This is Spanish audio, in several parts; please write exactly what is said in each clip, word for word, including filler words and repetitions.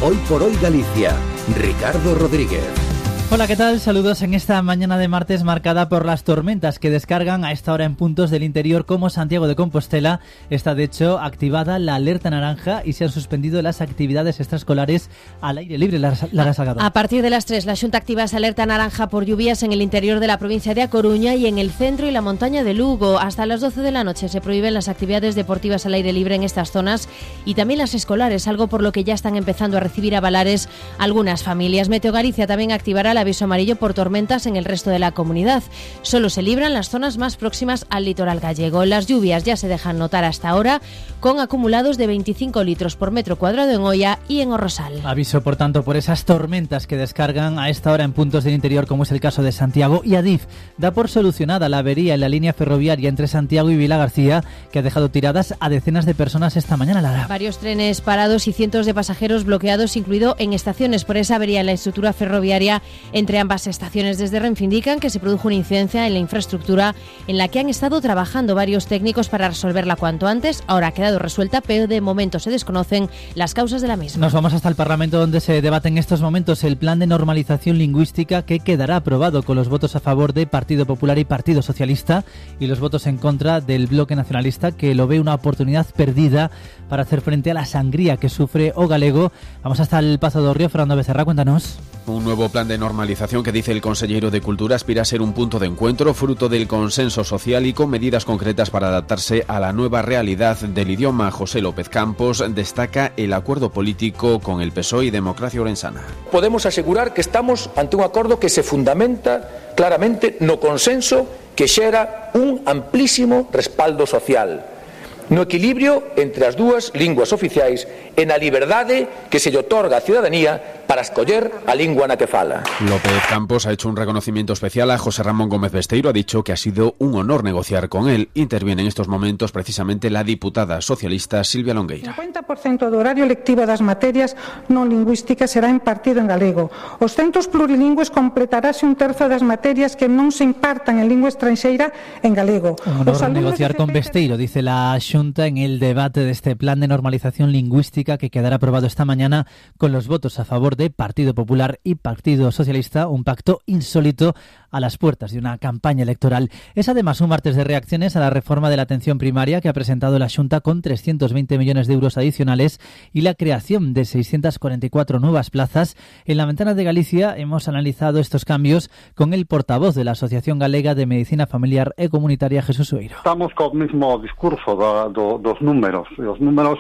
Hoy por Hoy Galicia, Ricardo Rodríguez. Hola, ¿qué tal? Saludos en esta mañana de martes marcada por las tormentas que descargan a esta hora en puntos del interior como Santiago de Compostela. Está de hecho activada la alerta naranja y se han suspendido las actividades extraescolares al aire libre. Lara Salgado. A partir de las tres, la Xunta activa esa alerta naranja por lluvias en el interior de la provincia de A Coruña y en el centro y la montaña de Lugo. Hasta las doce de la noche se prohíben las actividades deportivas al aire libre en estas zonas y también las escolares, algo por lo que ya están empezando a recibir avalares algunas familias. Meteo Galicia también activará el aviso amarillo por tormentas en el resto de la comunidad. Solo se libran las zonas más próximas al litoral gallego. Las lluvias ya se dejan notar hasta ahora, con acumulados de veinticinco litros por metro cuadrado en Oia y en Orrosal. Aviso, por tanto, por esas tormentas que descargan a esta hora en puntos del interior, como es el caso de Santiago. Y Adif da por solucionada la avería en la línea ferroviaria entre Santiago y Vilagarcía, que ha dejado tiradas a decenas de personas esta mañana, Lara. Varios trenes parados y cientos de pasajeros bloqueados, incluido en estaciones por esa avería en la estructura ferroviaria entre ambas estaciones. Desde Renfe indican que se produjo una incidencia en la infraestructura en la que han estado trabajando varios técnicos para resolverla cuanto antes. Ahora ha quedado resuelta, pero de momento se desconocen las causas de la misma. Nos vamos hasta el Parlamento, donde se debate en estos momentos el plan de normalización lingüística que quedará aprobado con los votos a favor de Partido Popular y Partido Socialista y los votos en contra del Bloque Nacionalista, que lo ve una oportunidad perdida para hacer frente a la sangría que sufre o galego. Vamos hasta el Pazo do Río. Fernando Becerra, cuéntanos. Un nuevo plan de normalización que, dice el consejero de Cultura, aspira a ser un punto de encuentro fruto del consenso social y con medidas concretas para adaptarse a la nueva realidad del idioma. José López Campos destaca el acuerdo político con el P S O E y Democracia Ourensana. Podemos asegurar que estamos ante un acordo que se fundamenta claramente no consenso que xera un amplísimo respaldo social, no equilibrio entre as dúas linguas oficiais e na liberdade que se lle otorga á ciudadanía para escoller a lingua na que fala. López Campos ha hecho un reconocimiento especial a José Ramón Gómez Besteiro. Ha dicho que ha sido un honor negociar con él. Interviene en estos momentos precisamente la diputada socialista Silvia Longueira. cincuenta por ciento do horario lectivo das materias non lingüísticas será impartido en galego. Os centros plurilingües completarase un terzo das materias que non se impartan en lingua estranxeira en galego. Un honor negociar con Besteiro, dice la Xunta en el debate de este plan de normalización lingüística que quedará aprobado esta mañana con los votos a favor de Partido Popular y Partido Socialista, un pacto insólito a las puertas de una campaña electoral. Es además un martes de reacciones a la reforma de la atención primaria que ha presentado la Xunta con trescientos veinte millones de euros adicionales y la creación de seiscientas cuarenta y cuatro nuevas plazas. En la Ventana de Galicia hemos analizado estos cambios con el portavoz de la Asociación Galega de Medicina Familiar e Comunitaria, Jesús Sueiro. Estamos co mismo discurso da, do, dos números. Os números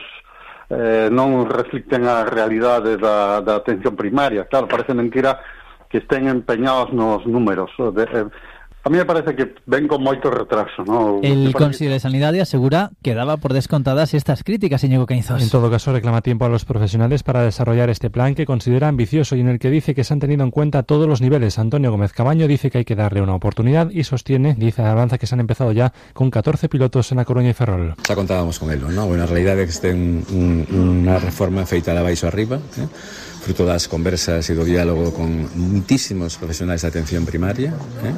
eh, non reflicten a realidade da, da atención primaria. Claro, parece mentira que estén empeñados nos números. De, eh, a mí me parece que ven con moito retraso, ¿no? El Consello de Sanidade asegura que daba por descontadas estas críticas, Íñigo Cañizos. En todo caso, reclama tiempo a los profesionales para desarrollar este plan que considera ambicioso y en el que dice que se han tenido en cuenta todos los niveles. Antonio Gómez Cabaño dice que hay que darle una oportunidad y sostiene, dice Avanza, que se han empezado ya con catorce pilotos en A Coruña y Ferrol. Ya contábamos con él, ¿no? Bueno, a realidade é que este un, un, unha reforma feita de abaixo arriba, ¿eh? Fruto das conversas e do diálogo con muitísimos profesionais de atención primaria, eh?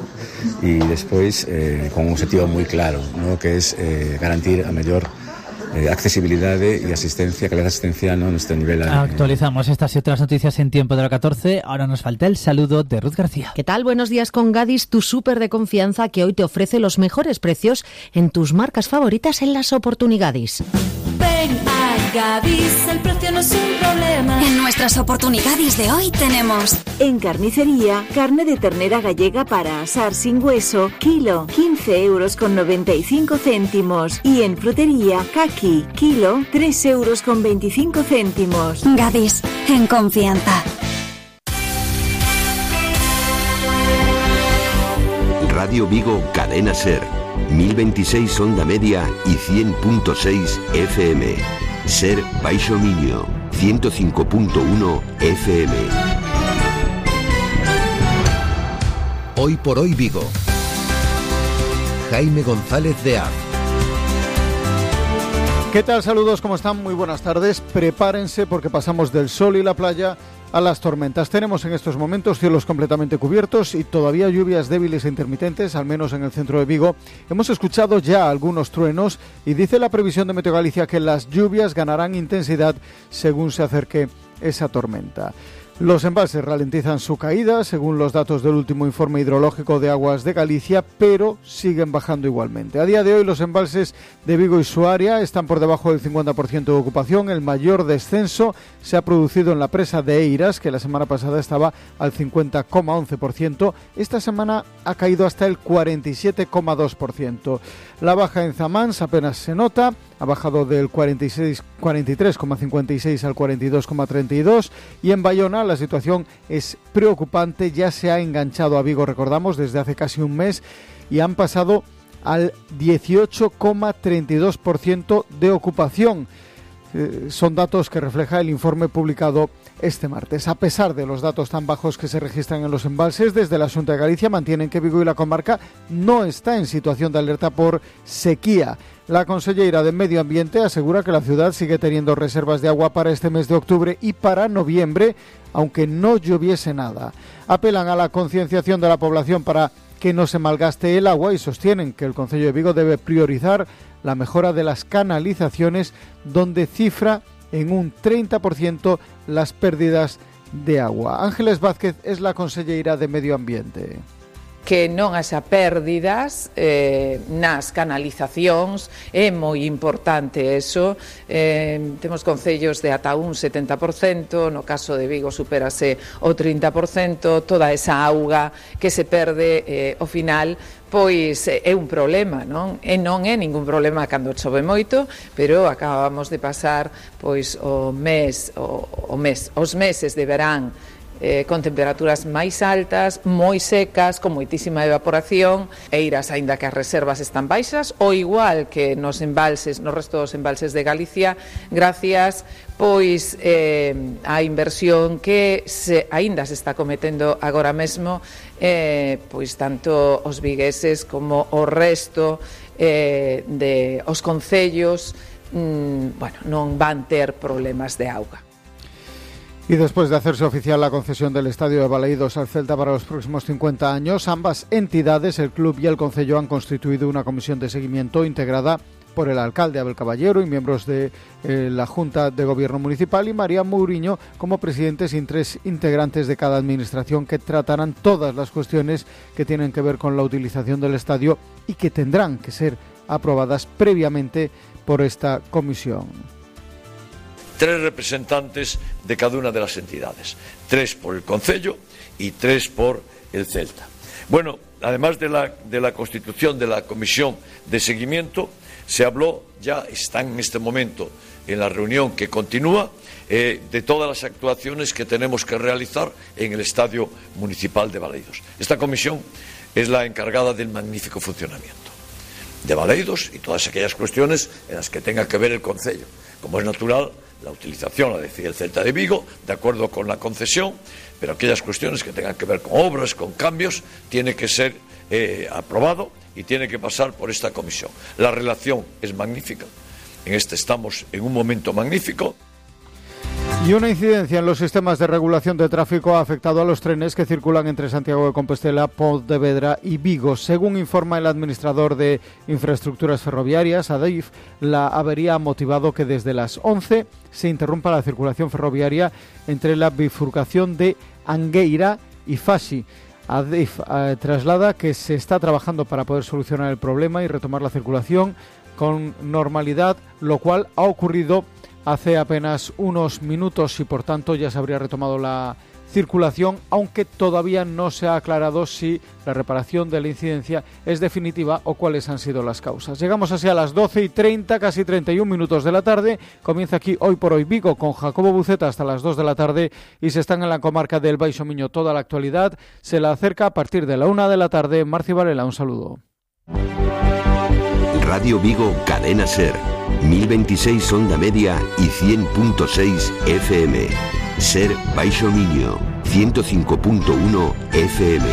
E despois eh, con un objetivo moi claro, ¿no? Que es eh, garantir a mellor eh, accesibilidade e asistencia, calidad asistencial, ¿no? Nuestro nivel. Eh. Actualizamos estas y otras noticias en tiempo de la catorce. Ahora nos falta el saludo de Ruth García. ¿Qué tal? Buenos días con Gadis, tu súper de confianza que hoy te ofrece los mejores precios en tus marcas favoritas en las oportunidades. Ven a Gadis, el precio no es un problema. En nuestras oportunidades de hoy tenemos: en carnicería, carne de ternera gallega para asar sin hueso, kilo, quince euros con noventa y cinco céntimos. Y en frutería, caqui, kilo, tres euros con veinticinco céntimos. Gadis, en confianza. Radio Vigo, Cadena Ser, mil veintiséis onda media y cien punto seis F M. Ser Baixo Miño, ciento cinco punto uno F M. Hoy por Hoy Vigo. Jaime González de A. ¿Qué tal? Saludos, ¿cómo están? Muy buenas tardes. Prepárense porque pasamos del sol y la playa a las tormentas. Tenemos en estos momentos cielos completamente cubiertos y todavía lluvias débiles e intermitentes, al menos en el centro de Vigo. Hemos escuchado ya algunos truenos y dice la previsión de Meteo Galicia que las lluvias ganarán intensidad según se acerque esa tormenta. Los embalses ralentizan su caída, según los datos del último informe hidrológico de Aguas de Galicia, pero siguen bajando igualmente. A día de hoy, los embalses de Vigo y su área están por debajo del cincuenta por ciento de ocupación. El mayor descenso se ha producido en la presa de Eiras, que la semana pasada estaba al cincuenta coma once por ciento. Esta semana ha caído hasta el cuarenta y siete coma dos por ciento. La baja en Zamans apenas se nota, ha bajado del cuarenta y seis, cuarenta y tres coma cincuenta y seis al cuarenta y dos coma treinta y dos, y en Bayona la situación es preocupante. Ya se ha enganchado a Vigo, recordamos, desde hace casi un mes, y han pasado al dieciocho coma treinta y dos por ciento de ocupación. Eh, son datos que refleja el informe publicado este martes. A pesar de los datos tan bajos que se registran en los embalses, desde la Xunta de Galicia mantienen que Vigo y la comarca no está en situación de alerta por sequía. La conselleira de Medio Ambiente asegura que la ciudad sigue teniendo reservas de agua para este mes de octubre y para noviembre, aunque no lloviese nada. Apelan a la concienciación de la población para que no se malgaste el agua y sostienen que el Concello de Vigo debe priorizar la mejora de las canalizaciones, donde cifra en un treinta por ciento las pérdidas de agua. Ángeles Vázquez es la conselleira de Medio Ambiente. Que non haxa pérdidas eh, nas canalizacións, é moi importante eso. Eh, temos concellos de ata un setenta por cento, no caso de Vigo supérase o trinta por cento, toda esa auga que se perde eh, ao final, pois é un problema, non? E non é ningún problema cando chove moito, pero acabamos de pasar pois o mes, o, o mes, os meses de verán Eh, con temperaturas máis altas, moi secas, con moitísima evaporación. Eiras, aínda que as reservas están baixas, ou igual que nos embalses, no resto dos embalses de Galicia, gracias pois eh, a inversión que se, aínda se está cometendo agora mesmo, eh, pois tanto os vigueses como o resto eh, de os concellos, mm, bueno, non van ter problemas de auga. Y después de hacerse oficial la concesión del Estadio de Balaídos al Celta para los próximos cincuenta años, ambas entidades, el club y el concello, han constituido una comisión de seguimiento integrada por el alcalde Abel Caballero y miembros de eh, la Junta de Gobierno Municipal, y María Mourinho como presidentes y tres integrantes de cada administración, que tratarán todas las cuestiones que tienen que ver con la utilización del estadio y que tendrán que ser aprobadas previamente por esta comisión. Tres representantes de cada una de las entidades, tres por el Concello y tres por el Celta. Bueno, además de la, de la constitución de la comisión de seguimiento, se habló, ya está en este momento en la reunión que continúa, eh, de todas las actuaciones que tenemos que realizar en el Estadio Municipal de Balaídos. Esta comisión es la encargada del magnífico funcionamiento de Balaídos y todas aquellas cuestiones en las que tenga que ver el Concello. Como es natural, la utilización la decide el Celta de Vigo, de acuerdo con la concesión, pero aquellas cuestiones que tengan que ver con obras, con cambios, tiene que ser eh, aprobado y tiene que pasar por esta comisión. La relación es magnífica, en este estamos en un momento magnífico. Y una incidencia en los sistemas de regulación de tráfico ha afectado a los trenes que circulan entre Santiago de Compostela, Pontevedra y Vigo. Según informa el administrador de Infraestructuras Ferroviarias, Adif, la avería ha motivado que desde las once se interrumpa la circulación ferroviaria entre la bifurcación de Angueira y Fasi. Adif eh, traslada que se está trabajando para poder solucionar el problema y retomar la circulación con normalidad, lo cual ha ocurrido hace apenas unos minutos y por tanto ya se habría retomado la circulación, aunque todavía no se ha aclarado si la reparación de la incidencia es definitiva o cuáles han sido las causas. Llegamos así a las doce y treinta, casi treinta y un minutos de la tarde. Comienza aquí Hoy por Hoy Vigo con Jacobo Buceta hasta las dos de la tarde, y se están en la comarca del Baixo Miño toda la actualidad. Se la acerca a partir de la una de la tarde. Marci Varela, un saludo. Radio Vigo, Cadena Ser, mil veintiséis onda media y cien punto seis F M. Ser Baixo Miño, ciento cinco punto uno F M.